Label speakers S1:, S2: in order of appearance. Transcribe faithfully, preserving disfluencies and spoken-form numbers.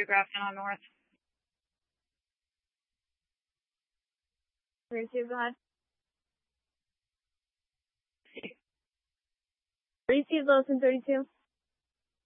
S1: Grafton on North.
S2: three two, go ahead. Receive Wilson thirty-two.